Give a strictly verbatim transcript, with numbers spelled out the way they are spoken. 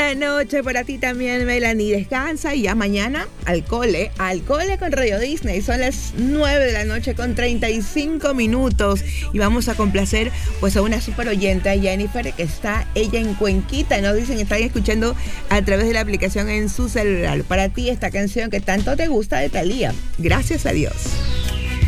Buenas noches para ti también, Melanie. Descansa y ya mañana al cole, al cole con Radio Disney. Son las nueve de la noche con treinta y cinco minutos y vamos a complacer pues a una super oyente, a Jennifer, que está ella en Cuenquita. Nos dicen que están escuchando a través de la aplicación en su celular. Para ti esta canción que tanto te gusta de Thalía. Gracias a Dios.